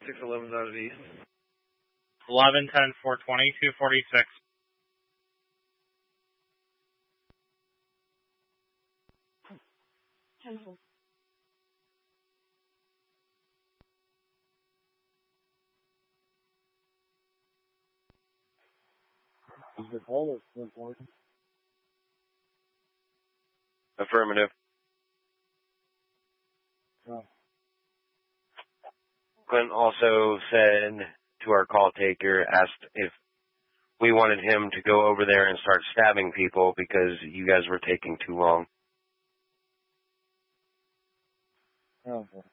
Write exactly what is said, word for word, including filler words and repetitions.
six eleven's out of east. eleven ten four twenty two forty-six. Hello. Is the call important? Affirmative. Oh. Clint also said to our call taker, asked if we wanted him to go over there and start stabbing people because you guys were taking too long. Oh, okay.